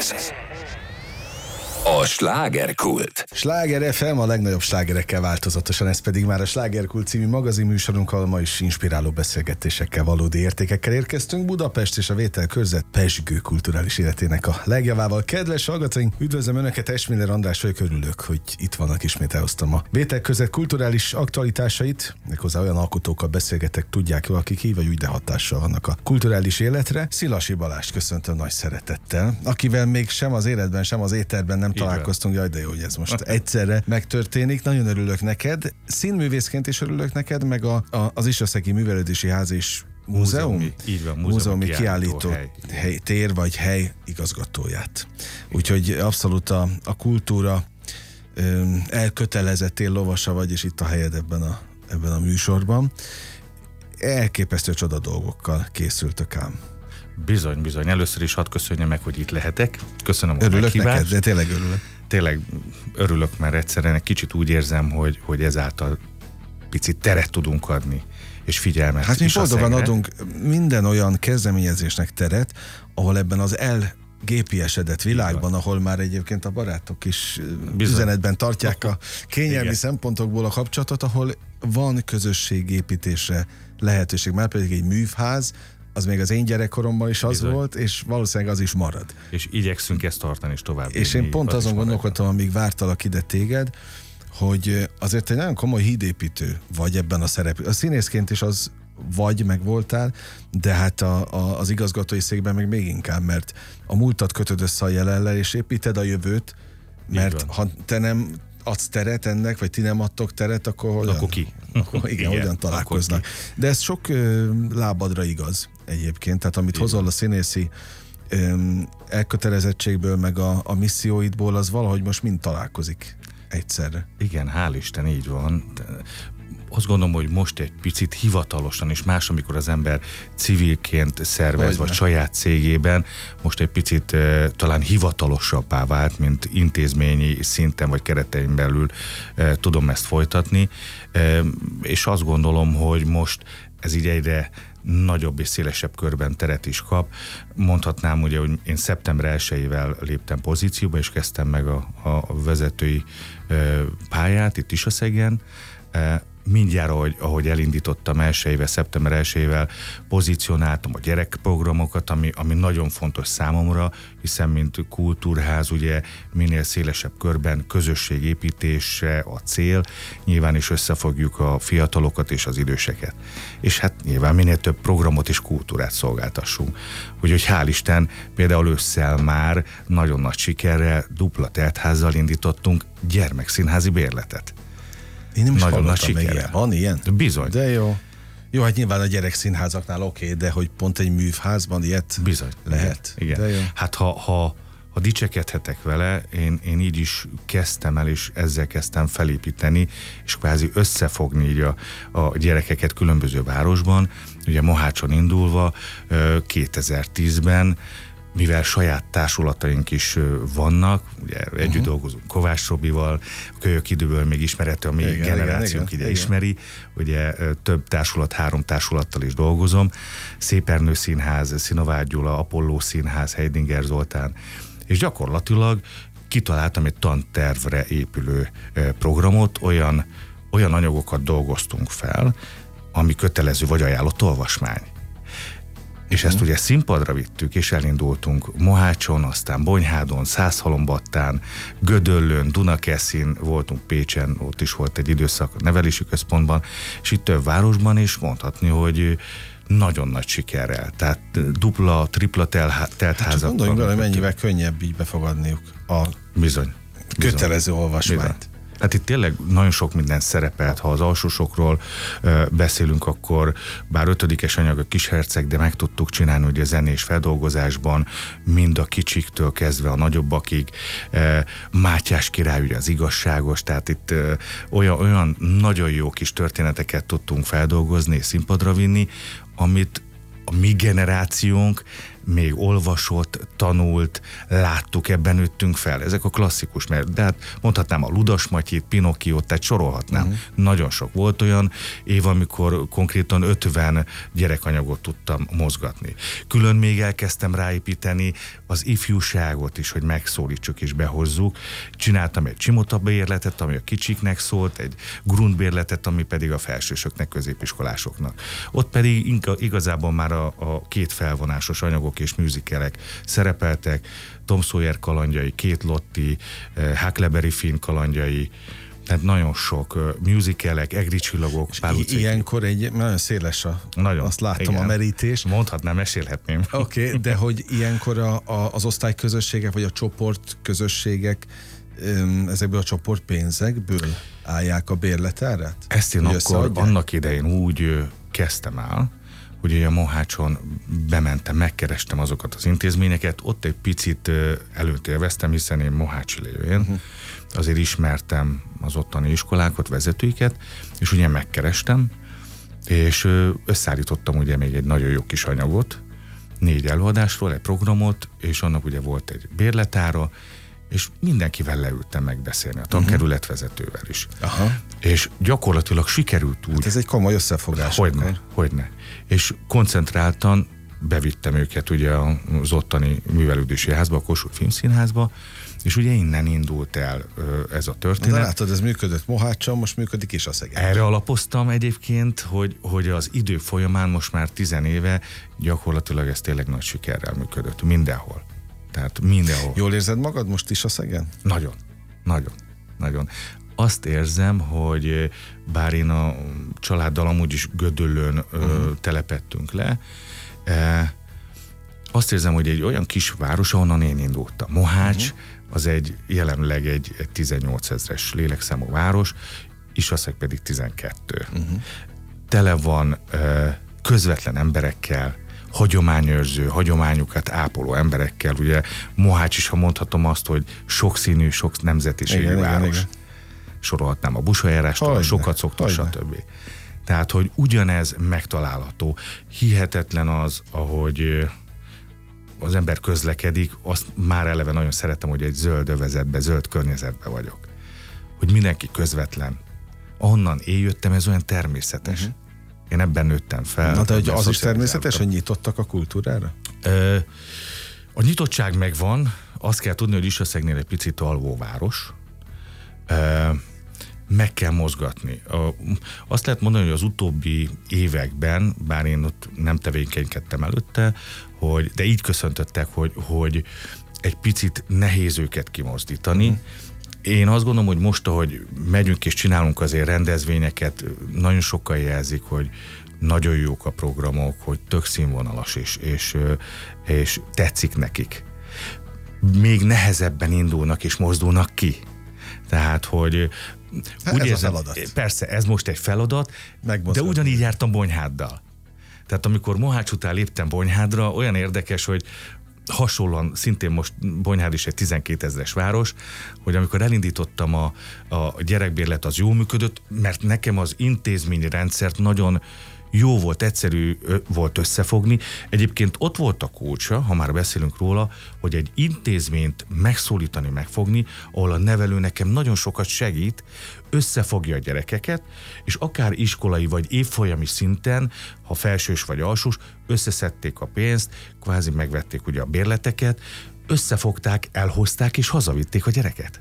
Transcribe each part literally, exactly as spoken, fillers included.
Ez a slágerkult. Sláger ef em, a legnagyobb slágerekkel változatosan, ez pedig már a Slágerkult című magazinműsorunkkal, ma is inspiráló beszélgetésekkel, valódi értékekkel érkeztünk Budapest és a Vételkörzet pezsgő kulturális életének a legjavával. Kedves hallgatóink, üdvözlöm Önöket, Esmiller András vagyok, örülök, hogy itt vannak, ismét elhoztam a Vételkörzet kulturális aktualitásait, méghozzá olyan alkotókkal beszélgetek, tudják jól, akik így vagy úgy, de hatással vannak a kulturális életre. Szilasi Balást köszöntöm nagy szeretettel, akivel még sem az életben, sem az éterben nem találkoztunk, jaj, de jó, hogy ez most egyszerre megtörténik. Nagyon örülök neked. Színművészként is örülök neked, meg a, a, az Isyaszeki Művelődési Ház és Múzeum, múzeumi, így van, múzeumi, múzeumi kiállító, kiállító hely. hely, tér vagy hely igazgatóját. Úgyhogy abszolút a, a kultúra öm, elkötelezettél lovasa vagy, és itt a helyed ebben a, ebben a műsorban. Elképesztő csoda dolgokkal készültök ám. Bizony, bizony. Először is hadd köszönjem meg, hogy itt lehetek. Köszönöm a Örülök meghívást. neked, de tényleg örülök. Tényleg örülök, mert egyszerűen egy kicsit úgy érzem, hogy, hogy ezáltal picit teret tudunk adni, és figyelmet. Hát mi boldogan Isyaszekre adunk minden olyan kezdeményezésnek teret, ahol ebben az el gépiesedett világban, ahol már egyébként a barátok is Bizony. üzenetben tartják a kényelmi Igen. szempontokból a kapcsolatot, ahol van közösségépítésre lehetőség, már pedig egy művház, az még az én gyerekkoromban is az Bizony. volt, és valószínűleg az is marad. És igyekszünk ezt tartani is tovább. És én pont az azon gondolkodtam, amíg vártalak ide téged, hogy azért egy nagyon komoly hídépítő vagy ebben a szerep. A színészként is az vagy, meg voltál, de hát a, a, az igazgatói székben meg még inkább, mert a múltat kötöd össze a jelennel, és építed a jövőt, mert ha te nem adsz teret ennek, vagy ti nem adtok teret, akkor hogyan? Akkor ki? Akkor igen, igen, hogyan találkoznak. De ez sok ö, lábadra igaz egyébként, tehát amit igen. hozol a színészi ö, elkötelezettségből, meg a, a misszióidból, az valahogy most mind találkozik egyszerre. Igen, hál' Isten, így van. Azt gondolom, hogy most egy picit hivatalosan is más, amikor az ember civilként szervez, Hogyne. vagy saját cégében, most egy picit uh, talán hivatalosabbá vált, mint intézményi szinten vagy keretein belül uh, tudom ezt folytatni, uh, és azt gondolom, hogy most ez így egyre nagyobb és szélesebb körben teret is kap. Mondhatnám ugye, hogy én szeptember elsejével léptem pozícióba, és kezdtem meg a, a vezetői uh, pályát itt Isyaszegen. Uh, Mindjárt, ahogy, ahogy elindítottam elsőjével, szeptember elsőjével, pozícionáltam a gyerekprogramokat, ami, ami nagyon fontos számomra, hiszen mint kultúrház, ugye minél szélesebb körben közösségépítése a cél, nyilván is összefogjuk a fiatalokat és az időseket. És hát nyilván minél több programot és kultúrát szolgáltassunk. Úgyhogy hál' Isten, például ősszel már nagyon nagy sikerrel, dupla teltházzal indítottunk gyermekszínházi bérletet. Én nem is hallottam még ilyen. Van ilyen? Bizony. De jó. Jó, hát nyilván a gyerekszínházaknál oké, okay, de hogy pont egy művházban ilyet Bizony. lehet. Igen. De jó. Hát ha, ha, ha dicsekedhetek vele, én, én így is kezdtem el, és ezzel kezdtem felépíteni, és kvázi összefogni így a, a gyerekeket különböző városban. Ugye Mohácson indulva kétezer-tízben, mivel saját társulataink is vannak, ugye együtt uh-huh. dolgozunk Kovács Robival, a Kölyök időből még ismerhető, a mi igen, generációnk igen, ide igen. ismeri, ugye több társulat, három társulattal is dolgozom, Szépernő Színház, Szinováth Gyula, Apolló Színház, Heidinger Zoltán, és gyakorlatilag kitaláltam egy tantervre épülő programot, olyan, olyan anyagokat dolgoztunk fel, ami kötelező vagy ajánlott olvasmány. És ezt ugye színpadra vittük, és elindultunk Mohácson, aztán Bonyhádon, Szászhalombattán, Gödöllőn, Dunakeszin, voltunk Pécsen, ott is volt egy időszak a nevelési központban, és itt több városban is mondhatni, hogy nagyon nagy sikerrel. Tehát dupla, tripla teltházak. Hát gondoljunk bele, mennyivel könnyebb így befogadniuk a bizony, kötelező bizony. olvasmányt. Bizony. Hát itt tényleg nagyon sok minden szerepelt, ha az alsósokról uh, beszélünk, akkor bár ötödikes anyag a Kisherceg, de meg tudtuk csinálni ugye zenés feldolgozásban, mind a kicsiktől kezdve a nagyobbakig, uh, Mátyás király ugye az igazságos, tehát itt uh, olyan, olyan nagyon jó kis történeteket tudtunk feldolgozni és színpadra vinni, amit a mi generációnk még olvasott, tanult, láttuk, ebben nőttünk fel. Ezek a klasszikus, mert de hát mondhatnám a Ludas Matyit, Pinokkiót, tehát sorolhatnám. Uh-huh. Nagyon sok volt olyan év, amikor konkrétan ötven gyerekanyagot tudtam mozgatni. Külön még elkezdtem ráépíteni az ifjúságot is, hogy megszólítsuk és behozzuk. Csináltam egy csimota bérletet, ami a kicsiknek szólt, egy grundbérletet, ami pedig a felsősöknek, középiskolásoknak. Ott pedig igazából már a, a két felvonásos anyagok és műzikelek szerepeltek, Tom Sawyer kalandjai, Két Lotti, Huckleberry Finn kalandjai, tehát nagyon sok uh, musicalek, Egri csillagok, I- ilyenkor egy nagyon széles a, nagyon, azt látom igen. a merítés. Mondhatnám, mesélhetném. Oké, okay, de hogy ilyenkor a, a, az osztályközösségek, vagy a csoportközösségek ezekből a csoportpénzekből állják a bérletárát? Ezt én akkor annak idején úgy kezdtem el, hogy ugye a Mohácson bementem, megkerestem azokat az intézményeket, ott egy picit előtt élveztem, hiszen én mohácsi lévén uh-huh. azért ismertem az ottani iskolákat, vezetőiket, és ugye megkerestem, és összeállítottam ugye még egy nagyon jó kis anyagot, négy előadásról, egy programot, és annak ugye volt egy bérletára, és mindenkivel leültem megbeszélni, a tankerület vezetővel is. Aha. És gyakorlatilag sikerült úgy... Hát ez egy komoly összefogás. Hogyne, hogyne. És koncentráltan bevittem őket ugye az ottani művelődési házba, a Kossuth Filmszínházba, és ugye innen indult el ez a történet. De látod, ez működött Mohácson, most működik is a Szegen. Erre alapoztam egyébként, hogy, hogy az idő folyamán most már tizen éve gyakorlatilag ez tényleg nagy sikerrel működött. Mindenhol. Tehát mindenhol. Jól érzed magad most is a Szegen? Nagyon, nagyon, nagyon. Azt érzem, hogy bár én a családdal amúgy is Gödöllőn uh-huh. telepettünk le, eh, azt érzem, hogy egy olyan kis város, ahonnan én indultam. Mohács, uh-huh. az egy jelenleg egy, egy tizennyolc ezres lélekszámú város, Isaszeg pedig tizenkettő. Uh-huh. Tele van eh, közvetlen emberekkel, hagyományőrző, hagyományokat ápoló emberekkel, ugye Mohács is, ha mondhatom azt, hogy sokszínű, sok nemzetiségű igen, város. Igen, igen. Sorolhatnám a bussajárástól, a sokat szoktak, stb. Tehát, hogy ugyanez megtalálható. Hihetetlen az, ahogy az ember közlekedik, azt már eleve nagyon szeretem, hogy egy zöld övezetben, zöld környezetben vagyok. Hogy mindenki közvetlen. Ahonnan én jöttem, ez olyan természetes. Uh-huh. Én ebben nőttem fel. Na, de hogy az is természetes, hogy nyitottak a kultúrára? Ö, a nyitottság megvan, azt kell tudni, hogy Isaszegnél egy picit alvóváros. Ö, meg kell mozgatni. A, azt lehet mondani, hogy az utóbbi években, bár én ott nem tevékenykedtem előtte, hogy, de így köszöntöttek, hogy, hogy egy picit nehéz őket kimozdítani. Mm. Én azt gondolom, hogy most, ahogy megyünk és csinálunk azért rendezvényeket, nagyon sokan jelzik, hogy nagyon jók a programok, hogy tök színvonalas, és, és, és tetszik nekik. Még nehezebben indulnak és mozdulnak ki. Tehát, hogy úgy ez érzem, a feladat. Persze, ez most egy feladat, de ugyanígy jártam Bonyháddal. Tehát amikor Mohács után léptem Bonyhádra, olyan érdekes, hogy hasonlóan, szintén most Bonyhád is egy tizenkétezres város, hogy amikor elindítottam a, a gyerekbérlet, az jól működött, mert nekem az intézményrendszert nagyon jó volt, egyszerű volt összefogni. Egyébként ott volt a kulcsa, ha már beszélünk róla, hogy egy intézményt megszólítani, megfogni, ahol a nevelő nekem nagyon sokat segít, összefogja a gyerekeket, és akár iskolai vagy évfolyami szinten, ha felsős vagy alsós, összeszedték a pénzt, kvázi megvették ugye a bérleteket, összefogták, elhozták és hazavitték a gyereket.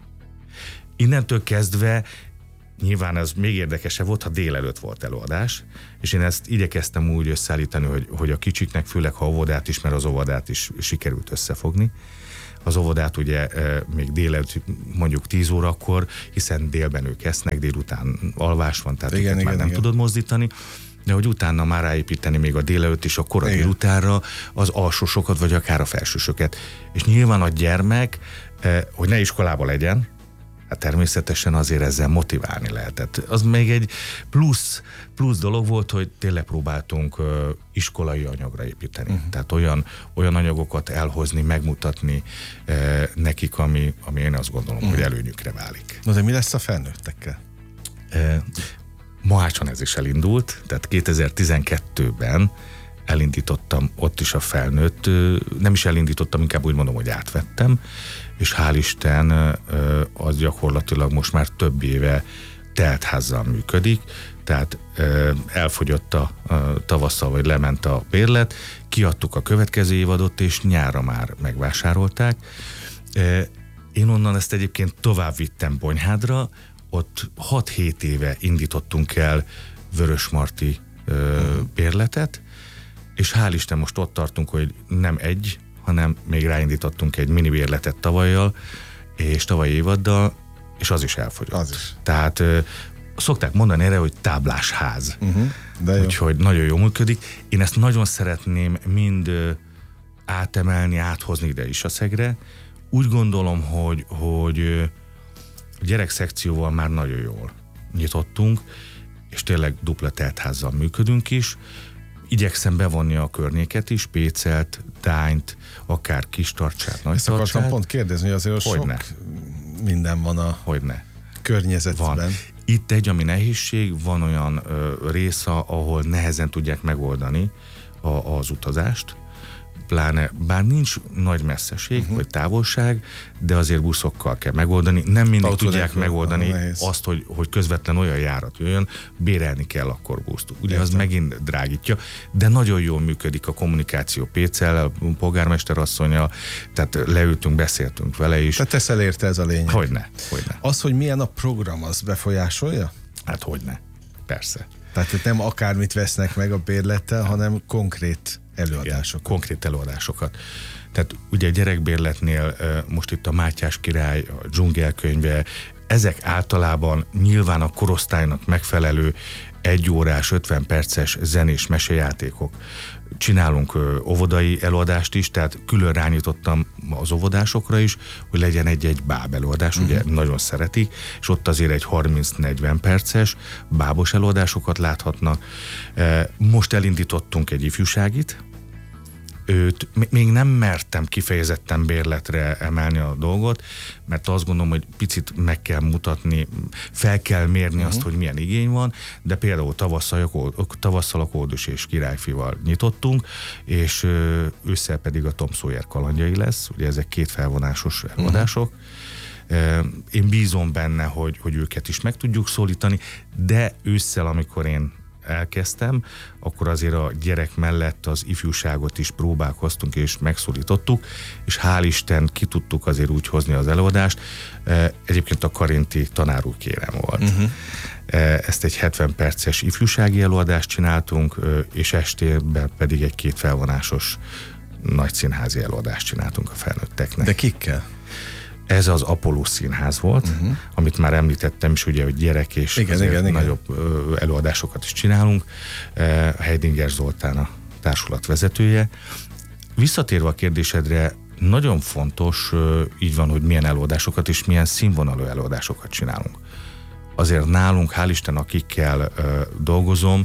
Innentől kezdve nyilván ez még érdekesebb volt, ha délelőtt volt előadás, és én ezt igyekeztem úgy összeállítani, hogy, hogy a kicsiknek, főleg ha óvodát is, mert az óvodát is sikerült összefogni. Az óvodát ugye e, még délelőtt mondjuk tíz órakor, hiszen délben ők esznek, délután alvás van, tehát igen, igen, már nem igen. tudod mozdítani, de hogy utána már ráépíteni még a délelőtt is, akkor a délutánra az alsósokat, vagy akár a felsősöket. És nyilván a gyermek, e, hogy ne iskolába legyen, hát természetesen azért ezzel motiválni lehetett. Az még egy plusz, plusz dolog volt, hogy tényleg próbáltunk uh, iskolai anyagra építeni. Uh-huh. Tehát olyan, olyan anyagokat elhozni, megmutatni uh, nekik, ami, ami én azt gondolom, uh-huh. hogy előnyükre válik. Na de mi lesz a felnőttekkel? Uh, Mohácson ez is elindult, tehát kétezer-tizenkettőben elindítottam ott is a felnőtt, nem is elindítottam, inkább úgy mondom, hogy átvettem, és hál' Isten az gyakorlatilag most már több éve teltházzal működik, tehát elfogyott a tavasszal, vagy lement a bérlet, kiadtuk a következő évadot, és nyárra már megvásárolták. Én onnan ezt egyébként tovább vittem Bonyhádra, ott hat-hét éve indítottunk el Vörösmarty bérletet, és hál' Isten most ott tartunk, hogy nem egy, hanem még ráindítottunk egy mini bérletet tavalyjal, és tavalyi évaddal, és az is elfogyott. Az is. Tehát szokták mondani erre, hogy táblás ház. Uh-huh, de jó. Úgyhogy nagyon jól működik. Én ezt nagyon szeretném mind átemelni, áthozni ide is a Szegre. Úgy gondolom, hogy, hogy a gyerekszekcióval már nagyon jól nyitottunk, és tényleg dupla teltházzal működünk is. Igyekszem bevonni a környéket is, Pécelt, Dányt, akár Kistarcsát, Nagytarcsát. Ezt akartam pont kérdezni, hogy azért Hogyne. sok minden van a Hogyne. környezetben. Van. Itt egy, ami nehézség, van olyan ö, rész, ahol nehezen tudják megoldani a, az utazást, pláne, bár nincs nagy messzeség, uh-huh. vagy távolság, de azért buszokkal kell megoldani. Nem mindig Autódek tudják megoldani azt, hogy, hogy közvetlen olyan járat jöjjön, bérelni kell akkor buszt. Ugye Értem. Az megint drágítja, de nagyon jól működik a kommunikáció Péccel, a polgármester asszonnyal, tehát leültünk, beszéltünk vele is. Tehát teszel érte, ez a lényeg. Hogyne, hogyne. Az, hogy milyen a program, az befolyásolja? Hát hogyne, persze. Tehát itt nem akármit vesznek meg a bérlettel, hanem konkrét előadásokat. Igen, konkrét előadásokat. Tehát ugye a gyerekbérletnél most itt a Mátyás király, a dzsungelkönyve, ezek általában nyilván a korosztálynak megfelelő egyórás, ötven perces zenés mesejátékok. Csinálunk ö, óvodai előadást is, tehát külön rányítottam az óvodásokra is, hogy legyen egy-egy báb előadás, uh-huh. ugye nagyon szeretik, és ott azért egy harminc-negyven perces bábos előadásokat láthatnak. Most elindítottunk egy ifjúságit, őt még nem mertem kifejezetten bérletre emelni a dolgot, mert azt gondolom, hogy picit meg kell mutatni, fel kell mérni uh-huh. azt, hogy milyen igény van, de például tavasszal, tavasszal a Koldus és Királyfival nyitottunk, és ősszel pedig a Tom Sawyer kalandjai lesz, ugye ezek két felvonásos előadások. Uh-huh. Én bízom benne, hogy, hogy őket is meg tudjuk szólítani, de ősszel, amikor én elkezdtem, akkor azért a gyerek mellett az ifjúságot is próbálkoztunk és megszólítottuk, és hál' Isten ki tudtuk azért úgy hozni az előadást. Egyébként a Karinti tanár úr kérem volt. Uh-huh. Ezt egy hetven perces ifjúsági előadást csináltunk, és estében pedig egy két felvonásos nagy színházi előadást csináltunk a felnőtteknek. De kikkel? Ez az Apollo Színház volt, uh-huh. amit már említettem is, ugye, hogy gyerek és igen, igen, igen. nagyobb ö, előadásokat is csinálunk. E, Heidinger Zoltán a társulat vezetője. Visszatérve a kérdésedre, nagyon fontos, ö, így van, hogy milyen előadásokat és milyen színvonalú előadásokat csinálunk. Azért nálunk, hál' Isten, akikkel ö, dolgozom,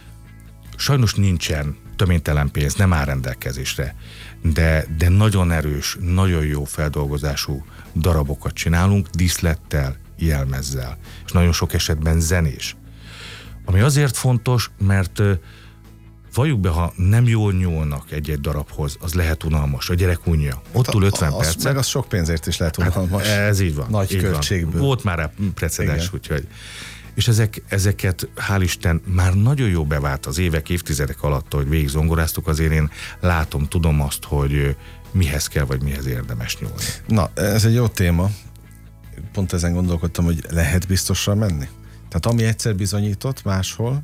sajnos nincsen töménytelen pénz, nem áll rendelkezésre, de, de nagyon erős, nagyon jó feldolgozású darabokat csinálunk, díszlettel, jelmezzel, és nagyon sok esetben zenés. Ami azért fontos, mert valljuk be, ha nem jól nyúlnak egy-egy darabhoz, az lehet unalmas, a gyerek unja. Ott ül ötven az, percet. Meg az sok pénzért is lehet unalmas. Hát ez így van. Nagy így költségből. Van. Volt már rá precedens, úgyhogy. És ezek, ezeket, hál' Isten, már nagyon jó bevált az évek, évtizedek alatt, hogy végig zongoráztuk, azért én látom, tudom azt, hogy mihez kell, vagy mihez érdemes nyúlni. Na, ez egy jó téma. Pont ezen gondolkodtam, hogy lehet biztosra menni? Tehát ami egyszer bizonyított máshol.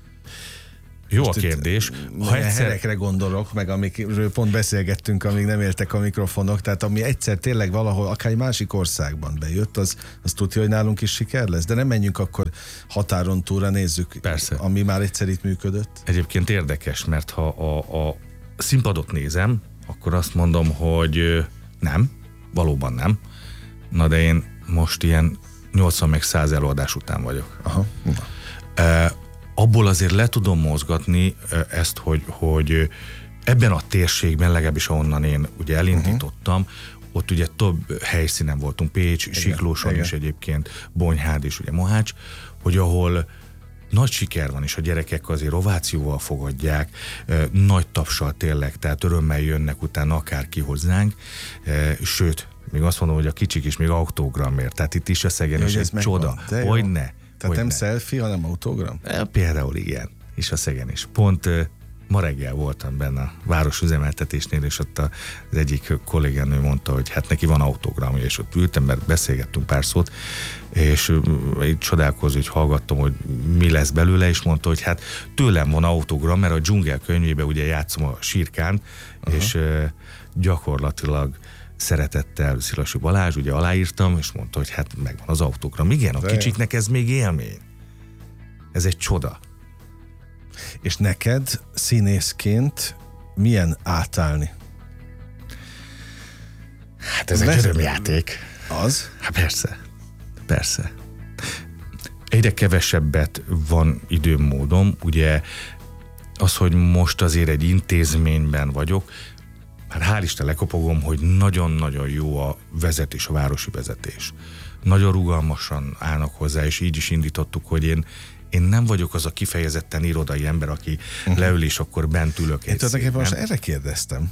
Jó a kérdés. Ha egyszer... Herekre gondolok, meg amikről pont beszélgettünk, amíg nem éltek a mikrofonok, tehát ami egyszer tényleg valahol, akár egy másik országban bejött, az, az tudja, hogy nálunk is siker lesz. De nem menjünk akkor határon túlra, nézzük, Persze. ami már egyszer itt működött. Egyébként érdekes, mert ha a, a színpadot nézem, akkor azt mondom, hogy nem, valóban nem. Na de én most ilyen nyolcvan meg száz előadás után vagyok. Aha. E, abból azért le tudom mozgatni ezt, hogy, hogy ebben a térségben, legalábbis ahonnan én ugye elindítottam, uh-huh. ott ugye több helyszínen voltunk, Pécs, igen, Siklóson igen. is egyébként, Bonyhád és ugye Mohács, hogy ahol nagy siker van, és a gyerekek azért ovációval fogadják, nagy tapsal tényleg, tehát örömmel jönnek utána akárki hozzánk, sőt, még azt mondom, hogy a kicsik is még autogramért, tehát itt is a Szegen is egy csoda. Hogyne. Tehát nem selfie, hanem autogram? Például igen, és a Szegen is. Pont ma reggel voltam benne a városüzemeltetésnél, és ott az egyik kollégánő mondta, hogy hát neki van autogramja, és ott ültem, mert beszélgettünk pár szót, és így csodálkozó, hogy hallgattam, hogy mi lesz belőle, és mondta, hogy hát tőlem van autogram, mert a Dzsungel könyvében ugye játszom a Sírkánt, uh-huh. és gyakorlatilag szeretettel Szilasi Balázs, ugye aláírtam, és mondta, hogy hát megvan az autogram. Igen, a kicsiknek ez még élmény. Ez egy csoda. És neked színészként milyen átállni? Hát ez egy örömjáték. Az? Hát persze. Persze. Egyre kevesebbet van időm, módom. Ugye az, hogy most azért egy intézményben vagyok, hát hál' Isten lekopogom, hogy nagyon-nagyon jó a vezetés, a városi vezetés. Nagyon rugalmasan állnak hozzá, és így is indítottuk, hogy én Én nem vagyok az a kifejezetten irodai ember, aki uh-huh. leül, és akkor bent ülök. Én tulajdonképpen most erre kérdeztem,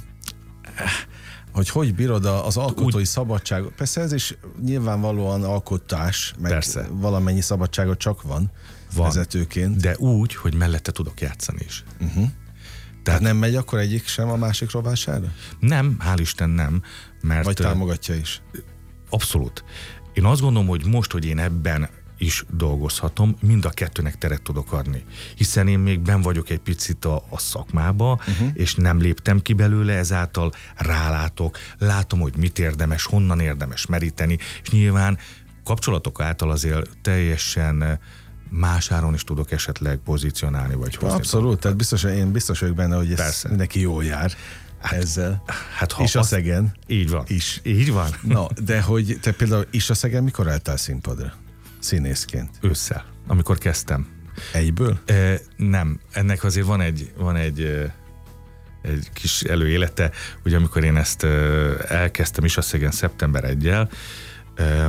hogy hogy bírod az alkotói úgy, szabadságot. Persze ez is nyilvánvalóan alkotás, meg persze. valamennyi szabadságot csak van, van vezetőként. De úgy, hogy mellette tudok játszani is. Uh-huh. Tehát, Tehát nem megy akkor egyik sem a másik rovására? Nem, hál' Isten nem. Mert vagy támogatja is? Abszolút. Én azt gondolom, hogy most, hogy én ebben is dolgozhatom, mind a kettőnek teret tudok adni. Hiszen én még benn vagyok egy picit a, a szakmába, uh-huh. és nem léptem ki belőle, ezáltal rálátok, látom, hogy mit érdemes, honnan érdemes meríteni, és nyilván kapcsolatok által azért teljesen más áron is tudok esetleg pozícionálni, vagy hozni. Abszolút, tehát biztos, én biztos vagyok benne, hogy ez persze. mindenki jól jár. Hát, ezzel. Hát ha és a Szegen. Így van. Is. Így van. Na, de hogy te például is a Szegen mikor álltál színpadra? Színészként? Ősszel, amikor kezdtem. Egyből? E, nem, ennek azért van egy, van egy, egy kis előélete, ugye amikor én ezt elkezdtem is a Szegen szeptember elsejével, e,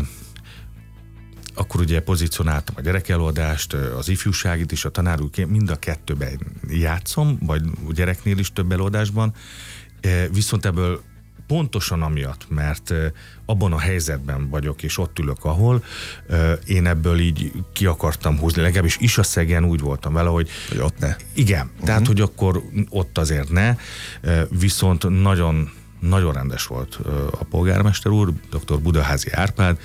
akkor ugye pozícionáltam a gyerekelőadást, az ifjúságit is, a tanárulként, mind a kettőben játszom, vagy gyereknél is több előadásban, e, viszont ebből pontosan amiatt, mert abban a helyzetben vagyok, és ott ülök, ahol én ebből így ki akartam húzni, legalábbis is a Szegen úgy voltam vele, hogy, hogy ott ne. Igen, uh-huh. tehát, hogy akkor ott azért ne, viszont nagyon, nagyon rendes volt a polgármester úr, dr. Budaházi Árpád,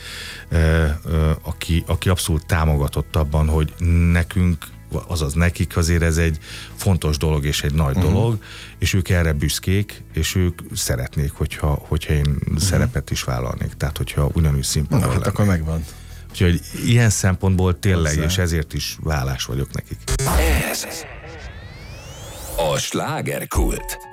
aki, aki abszolút támogatott abban, hogy nekünk, azaz nekik azért ez egy fontos dolog és egy nagy uh-huh. dolog, és ők erre büszkék, és ők szeretnék, hogyha, hogyha én uh-huh. szerepet is vállalnék, tehát hogyha ugyanúgy színpadon lennék. Hát akkor megvan. Úgyhogy ilyen szempontból tényleg, és ezért is válás vagyok nekik. Ez a slágerkult.